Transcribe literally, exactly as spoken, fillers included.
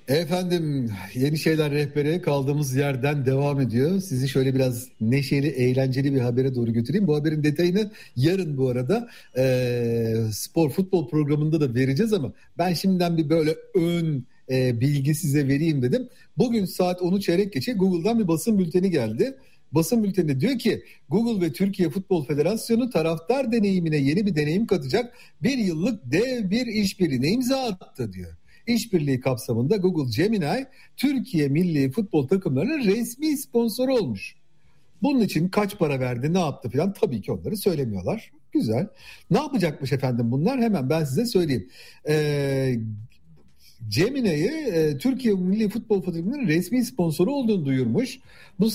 Efendim, Yeni Şeyler Rehberi kaldığımız yerden devam ediyor. Sizi şöyle biraz neşeli, eğlenceli bir habere doğru götüreyim. Bu haberin detayını yarın bu arada e, spor futbol programında da vereceğiz ama ben şimdiden bir böyle ön e, bilgi size vereyim dedim. Bugün saat onu çeyrek geçe Google'dan bir basın bülteni geldi. Basın bülteninde diyor ki Google ve Türkiye Futbol Federasyonu taraftar deneyimine yeni bir deneyim katacak bir yıllık dev bir işbirliğine imza attı diyor. İşbirliği kapsamında Google Gemini Türkiye milli futbol takımlarının resmi sponsoru olmuş. Bunun için kaç para verdi, ne yaptı falan tabii ki onları söylemiyorlar. Güzel. Ne yapacakmış efendim bunlar? Hemen ben size söyleyeyim. Ee, Gemini'yi e, Türkiye milli futbol takımlarının resmi sponsoru olduğunu duyurmuş. Bu